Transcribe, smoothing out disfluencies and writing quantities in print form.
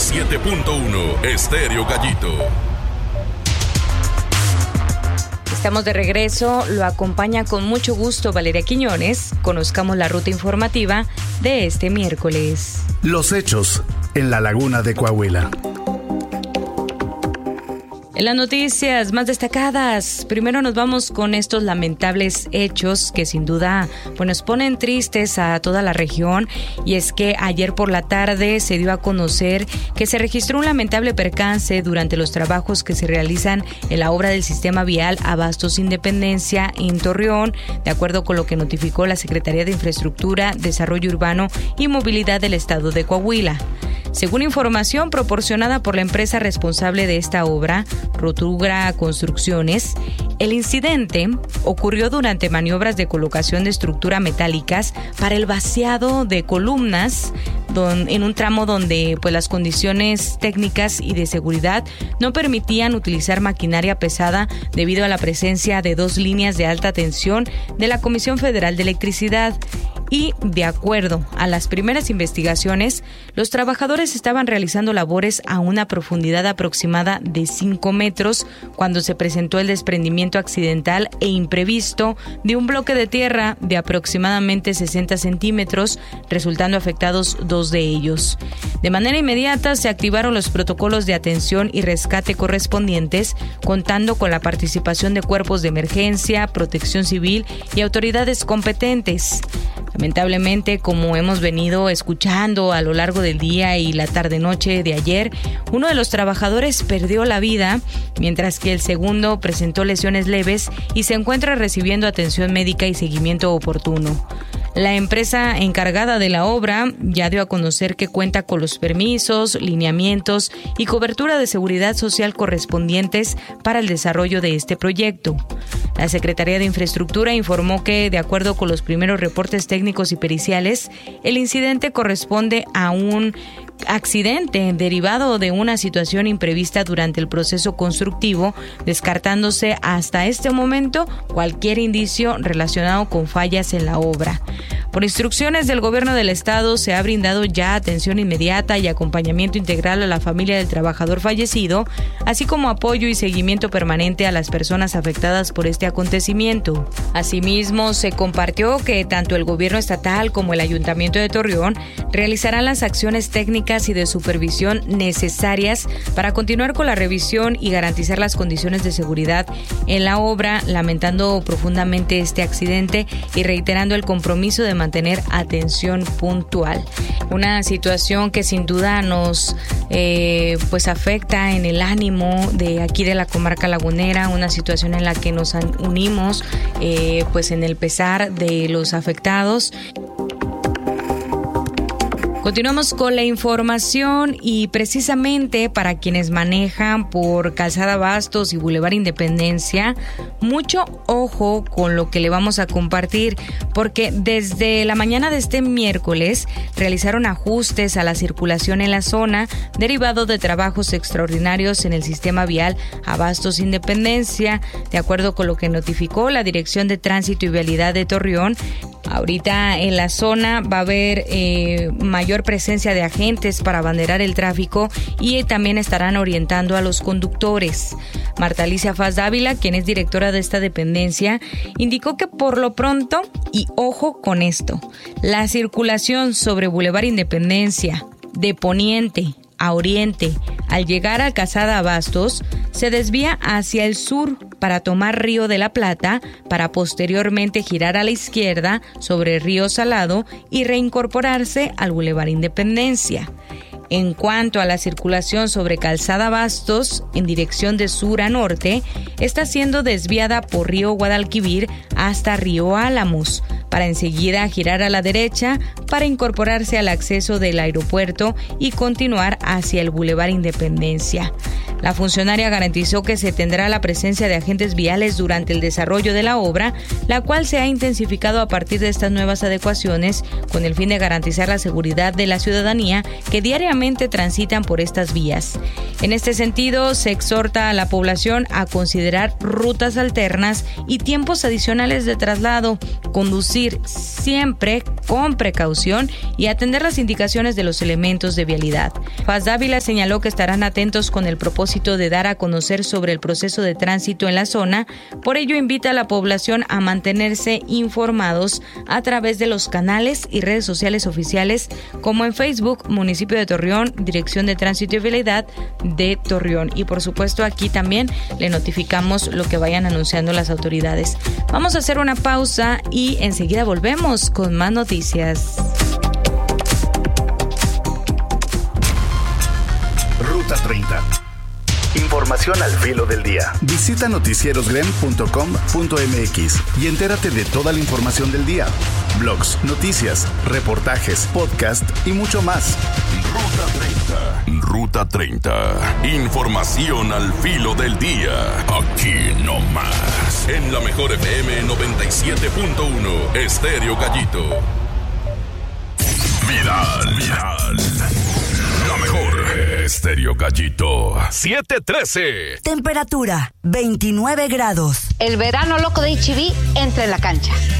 97.1 Estéreo Gallito. Estamos de regreso, lo acompaña con mucho gusto Valeria Quiñones. Conozcamos la ruta informativa de este miércoles. Los hechos en la laguna de Coahuila. En las noticias más destacadas, primero nos vamos con estos lamentables hechos que sin duda nos ponen tristes a toda la región, y es que ayer por la tarde se dio a conocer que se registró un lamentable percance durante los trabajos que se realizan en la obra del sistema vial Abastos Independencia en Torreón, de acuerdo con lo que notificó la Secretaría de Infraestructura, Desarrollo Urbano y Movilidad del Estado de Coahuila. Según información proporcionada por la empresa responsable de esta obra, Rotugra Construcciones, el incidente ocurrió durante maniobras de colocación de estructuras metálicas para el vaciado de columnas en un tramo donde las condiciones técnicas y de seguridad no permitían utilizar maquinaria pesada debido a la presencia de 2 líneas de alta tensión de la Comisión Federal de Electricidad. Y, de acuerdo a las primeras investigaciones, los trabajadores estaban realizando labores a una profundidad aproximada de 5 metros cuando se presentó el desprendimiento accidental e imprevisto de un bloque de tierra de aproximadamente 60 centímetros, resultando afectados 2 de ellos. De manera inmediata se activaron los protocolos de atención y rescate correspondientes, contando con la participación de cuerpos de emergencia, protección civil y autoridades competentes. Lamentablemente, como hemos venido escuchando a lo largo del día y la tarde-noche de ayer, uno de los trabajadores perdió la vida, mientras que el segundo presentó lesiones leves y se encuentra recibiendo atención médica y seguimiento oportuno. La empresa encargada de la obra ya dio a conocer que cuenta con los permisos, lineamientos y cobertura de seguridad social correspondientes para el desarrollo de este proyecto. La Secretaría de Infraestructura informó que, de acuerdo con los primeros reportes técnicos y periciales, el incidente corresponde a un accidente derivado de una situación imprevista durante el proceso constructivo, descartándose hasta este momento cualquier indicio relacionado con fallas en la obra. Por instrucciones del Gobierno del Estado, se ha brindado ya atención inmediata y acompañamiento integral a la familia del trabajador fallecido, así como apoyo y seguimiento permanente a las personas afectadas por este acontecimiento. Asimismo, se compartió que tanto el Gobierno estatal como el Ayuntamiento de Torreón realizarán las acciones técnicas y de supervisión necesarias para continuar con la revisión y garantizar las condiciones de seguridad en la obra, lamentando profundamente este accidente y reiterando el compromiso de mantener atención puntual. Una situación que sin duda nos afecta en el ánimo de aquí de la comarca lagunera, una situación en la que nos unimos en el pesar de los afectados. Continuamos con la información y precisamente para quienes manejan por Calzada Abastos y Boulevard Independencia, mucho ojo con lo que le vamos a compartir, porque desde la mañana de este miércoles realizaron ajustes a la circulación en la zona derivado de trabajos extraordinarios en el sistema vial Abastos Independencia, de acuerdo con lo que notificó la Dirección de Tránsito y Vialidad de Torreón. Ahorita en la zona va a haber mayor presencia de agentes para abanderar el tráfico y también estarán orientando a los conductores. Marta Alicia Faz Dávila, quien es directora de esta dependencia, indicó que por lo pronto, y ojo con esto, la circulación sobre Boulevard Independencia de poniente a oriente al llegar a Calzada Abastos se desvía hacia el sur para tomar Río de la Plata, para posteriormente girar a la izquierda sobre Río Salado y reincorporarse al Boulevard Independencia. En cuanto a la circulación sobre Calzada Abastos en dirección de sur a norte, está siendo desviada por Río Guadalquivir hasta Río Álamos, para enseguida girar a la derecha para incorporarse al acceso del aeropuerto y continuar hacia el Boulevard Independencia. La funcionaria garantizó que se tendrá la presencia de agentes viales durante el desarrollo de la obra, la cual se ha intensificado a partir de estas nuevas adecuaciones con el fin de garantizar la seguridad de la ciudadanía que diariamente transitan por estas vías. En este sentido, se exhorta a la población a considerar rutas alternas y tiempos adicionales de traslado, conducir siempre con precaución y atender las indicaciones de los elementos de vialidad. Paz Dávila señaló que estarán atentos con el propósito de dar a conocer sobre el proceso de tránsito en la zona. Por ello, invita a la población a mantenerse informados a través de los canales y redes sociales oficiales como en Facebook, Municipio de Torreón, Dirección de Tránsito y Vialidad de Torreón. Y por supuesto, aquí también le notificamos lo que vayan anunciando las autoridades. Vamos a hacer una pausa y enseguida volvemos con más noticias. Ruta 30. Información al filo del día. Visita noticierosgren.com.mx y entérate de toda la información del día. Blogs, noticias, reportajes, podcast y mucho más. Ruta 30. Información al filo del día. Aquí no más. En la mejor FM 97.1. Estéreo Gallito. Viral. La mejor. Estéreo Gallito. 713. Temperatura 29 grados. El verano loco de HB entra en la cancha.